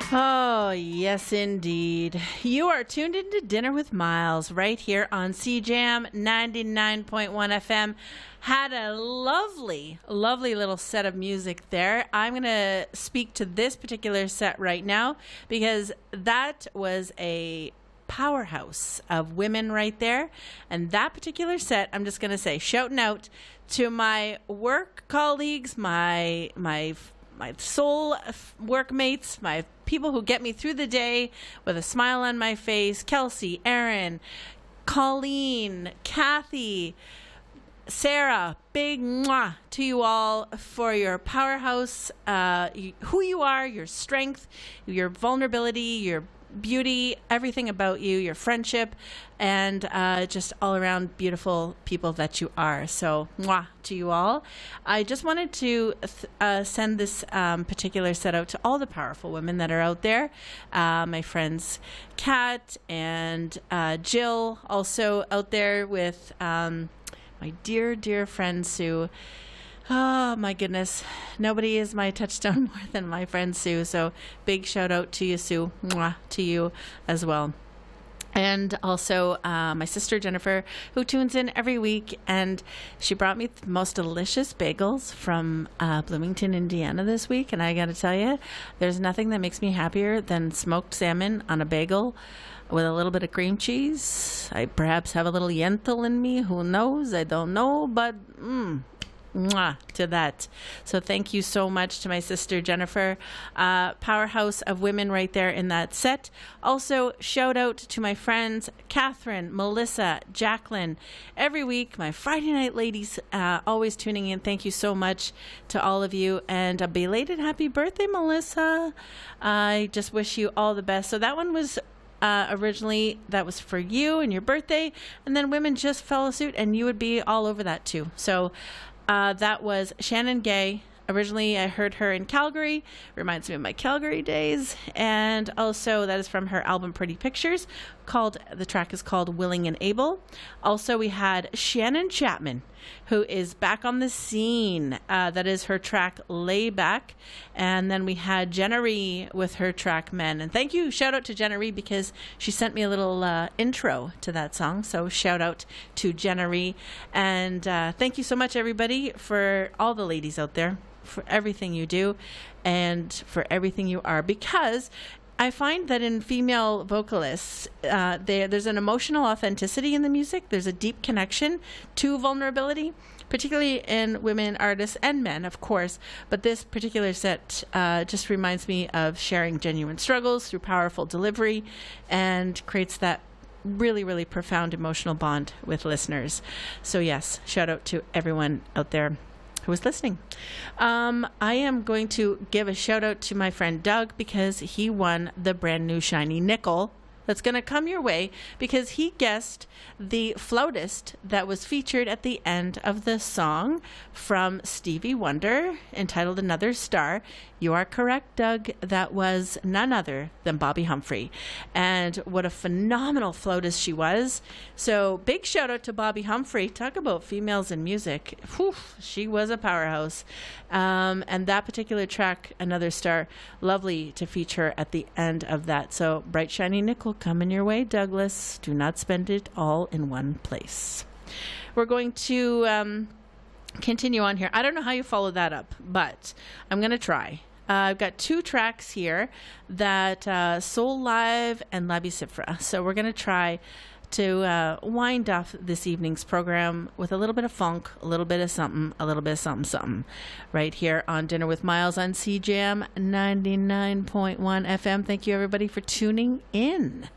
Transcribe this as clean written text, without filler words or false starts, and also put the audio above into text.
Oh, yes, indeed. You are tuned into Dinner with Miles right here on CJAM 99.1 FM. Had a lovely, lovely little set of music there. I'm going to speak to this particular set right now because that was a powerhouse of women right there. And that particular set, I'm just going to say, shouting out to my work colleagues, my soul workmates, my people who get me through the day with a smile on my face: Kelsey, Erin, Colleen, Kathy, Sarah. Big mwah to you all for your powerhouse, who you are, your strength, your vulnerability, your beauty, everything about you, your friendship, and just all around beautiful people that you are. So, mwah to you all. I just wanted to send this particular set out to all the powerful women that are out there. My friends Kat and Jill, also out there with my dear, dear friend Sue. Oh, my goodness. Nobody is my touchstone more than my friend Sue. So big shout out to you, Sue. Mwah, to you as well. And also my sister Jennifer, who tunes in every week. And she brought me the most delicious bagels from Bloomington, Indiana this week. And I got to tell you, there's nothing that makes me happier than smoked salmon on a bagel with a little bit of cream cheese. I perhaps have a little Yentl in me. Who knows? I don't know. But mwah to that. So thank you so much to my sister Jennifer, powerhouse of women right there in that set. Also shout out to my friends Catherine, Melissa, Jacqueline. Every week, my Friday night ladies, always tuning in. Thank you so much to all of you, and a belated happy birthday, Melissa. I just wish you all the best. So that one was originally, that was for you and your birthday, and then women just follow suit, and you would be all over that too. So that was Shannon Gay. Originally, I heard her in Calgary. Reminds me of my Calgary days. And also, that is from her album Pretty Pictures. The track is called Willing and Able. Also, we had Shannon Chapman, who is back on the scene. That is her track Layback. And then we had Jenna Ree with her track Men. And thank you, shout out to Jenna Ree, because she sent me a little intro to that song. So shout out to Jenna Ree. And thank you so much, everybody, for all the ladies out there, for everything you do and for everything you are. Because I find that in female vocalists, there's an emotional authenticity in the music. There's a deep connection to vulnerability, particularly in women artists and men, of course. But this particular set just reminds me of sharing genuine struggles through powerful delivery, and creates that really, really profound emotional bond with listeners. So yes, shout out to everyone out there who was listening. I am going to give a shout out to my friend Doug, because he won the brand new shiny nickel that's going to come your way, because he guessed the flautist that was featured at the end of the song from Stevie Wonder entitled Another Star. You are correct, Doug. That was none other than Bobby Humphrey. And what a phenomenal flautist she was. So big shout out to Bobby Humphrey. Talk about females in music. Whew, she was a powerhouse. And that particular track, Another Star, lovely to feature at the end of that. So bright, shiny nickel coming your way, Douglas. Do not spend it all in one place. We're going to continue on here. I don't know how you follow that up, but I'm going to try. I've got two tracks here, that Soul Live and La Bicifra. So we're going to try to wind off this evening's program with a little bit of funk, a little bit of something, something, right here on Dinner with Miles on CJAM 99.1 FM. Thank you, everybody, for tuning in.